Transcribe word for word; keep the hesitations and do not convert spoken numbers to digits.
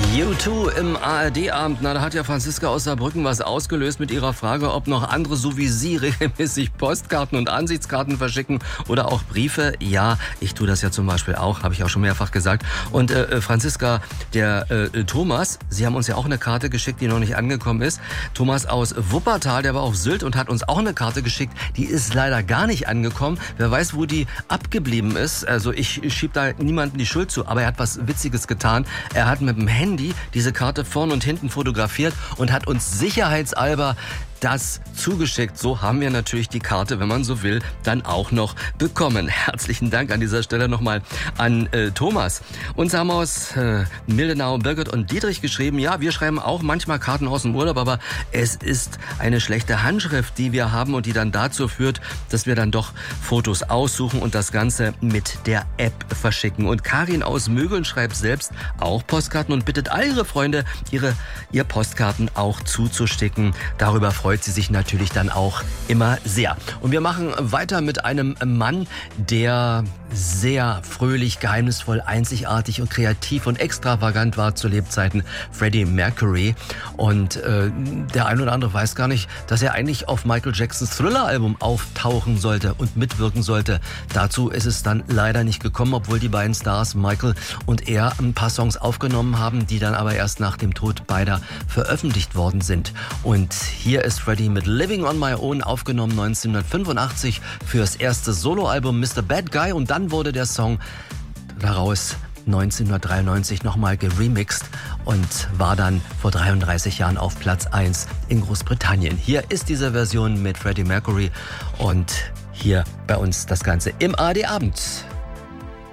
U zwei im A R D-Abend. Na, da hat ja Franziska aus Saarbrücken was ausgelöst mit ihrer Frage, ob noch andere so wie Sie regelmäßig Postkarten und Ansichtskarten verschicken oder auch Briefe. Ja, ich tue das ja zum Beispiel auch, habe ich auch schon mehrfach gesagt. Und äh, Franziska, der äh, Thomas, Sie haben uns ja auch eine Karte geschickt, die noch nicht angekommen ist. Thomas aus Wuppertal, der war auf Sylt und hat uns auch eine Karte geschickt. Die ist leider gar nicht angekommen. Wer weiß, wo die abgeblieben ist. Also ich schiebe da niemandem die Schuld zu, aber er hat was Witziges getan. Er hat mit dem Handy diese Karte vorn und hinten fotografiert und hat uns sicherheitshalber das zugeschickt. So haben wir natürlich die Karte, wenn man so will, dann auch noch bekommen. Herzlichen Dank an dieser Stelle nochmal an äh, Thomas. Uns haben aus äh, Mildenau, Birgit und Dietrich geschrieben, ja, wir schreiben auch manchmal Karten aus dem Urlaub, aber es ist eine schlechte Handschrift, die wir haben und die dann dazu führt, dass wir dann doch Fotos aussuchen und das Ganze mit der App verschicken. Und Karin aus Mögeln schreibt selbst auch Postkarten und bittet all ihre Freunde, ihre ihr Postkarten auch zuzusticken. Darüber freut freut sie sich natürlich dann auch immer sehr. Und wir machen weiter mit einem Mann, der sehr fröhlich, geheimnisvoll, einzigartig und kreativ und extravagant war zu Lebzeiten, Freddie Mercury. Und äh, der ein oder andere weiß gar nicht, dass er eigentlich auf Michael Jacksons Thriller-Album auftauchen sollte und mitwirken sollte. Dazu ist es dann leider nicht gekommen, obwohl die beiden Stars, Michael und er, ein paar Songs aufgenommen haben, die dann aber erst nach dem Tod beider veröffentlicht worden sind. Und hier ist Freddie mit Living on My Own, aufgenommen neunzehnhundertfünfundachtzig fürs erste Soloalbum Mister Bad Guy, und dann wurde der Song daraus neunzehnhundertdreiundneunzig nochmal geremixed und war dann vor dreiunddreißig Jahren auf Platz eins in Großbritannien. Hier ist diese Version mit Freddie Mercury und hier bei uns das Ganze im A R D-Abend.